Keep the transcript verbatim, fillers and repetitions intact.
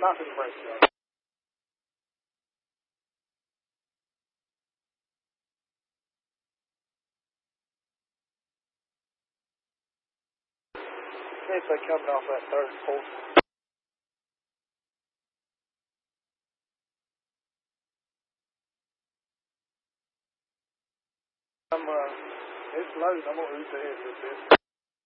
Nothing breaks up. If they're coming off that third and fourth. I'm, uh, it's loading. I'm going to lose the head a little bit.